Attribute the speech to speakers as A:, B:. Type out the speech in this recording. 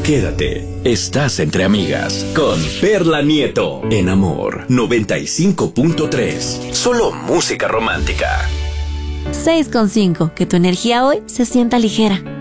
A: Quédate, estás entre amigas con Perla Nieto en Amor 95.3. Solo música romántica.
B: 6.5. Que tu energía hoy se sienta ligera.